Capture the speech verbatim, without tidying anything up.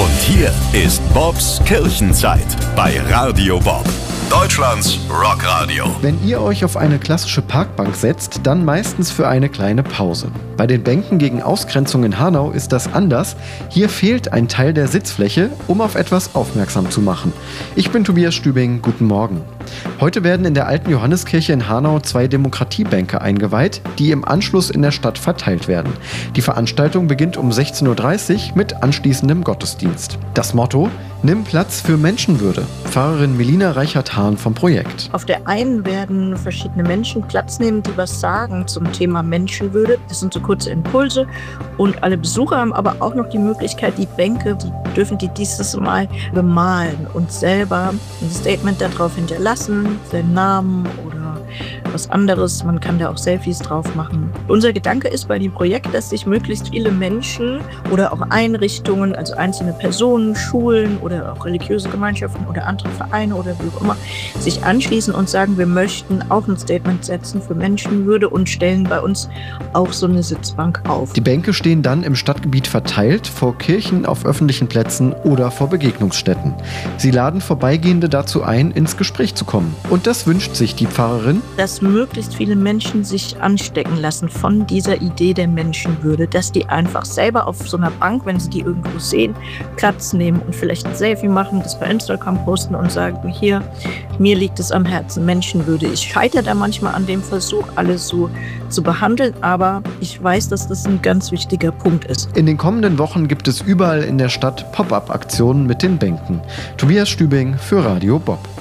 Und hier ist Bobs Kirchenzeit bei Radio Bob, Deutschlands Rockradio. Wenn ihr euch auf eine klassische Parkbank setzt, dann meistens für eine kleine Pause. Bei den Bänken gegen Ausgrenzung in Hanau ist das anders. Hier fehlt ein Teil der Sitzfläche, um auf etwas aufmerksam zu machen. Ich bin Tobias Stübing, guten Morgen. Heute werden in der alten Johanneskirche in Hanau zwei Demokratiebänke eingeweiht, die im Anschluss in der Stadt verteilt werden. Die Veranstaltung beginnt um sechzehn Uhr dreißig mit anschließendem Gottesdienst. Das Motto: Nimm Platz für Menschenwürde. Pfarrerin Melina Reichert-Hahn vom Projekt. Auf der einen werden verschiedene Menschen Platz nehmen, die was sagen zum Thema Menschenwürde. Das sind so kurze Impulse. Und alle Besucher haben aber auch noch die Möglichkeit, die Bänke, die dürfen die dieses Mal bemalen und selber ein Statement darauf hinterlassen, seinen Namen oder was anderes. Man kann da auch Selfies drauf machen. Unser Gedanke ist bei dem Projekt, dass sich möglichst viele Menschen oder auch Einrichtungen, also einzelne Personen, Schulen oder auch religiöse Gemeinschaften oder andere Vereine oder wie auch immer, sich anschließen und sagen, wir möchten auch ein Statement setzen für Menschenwürde und stellen bei uns auch so eine Sitzbank auf. Die Bänke stehen dann im Stadtgebiet verteilt, vor Kirchen, auf öffentlichen Plätzen oder vor Begegnungsstätten. Sie laden Vorbeigehende dazu ein, ins Gespräch zu kommen. Und das wünscht sich die Pfarrerin, dass möglichst viele Menschen sich anstecken lassen von dieser Idee der Menschenwürde, dass die einfach selber auf so einer Bank, wenn sie die irgendwo sehen, Platz nehmen und vielleicht ein Selfie machen, das bei Instagram posten und sagen, hier, mir liegt es am Herzen, Menschenwürde. Ich scheitere da manchmal an dem Versuch, alles so zu behandeln, aber ich weiß, dass das ein ganz wichtiger Punkt ist. In den kommenden Wochen gibt es überall in der Stadt Pop-up-Aktionen mit den Bänken. Tobias Stübing für Radio Bob.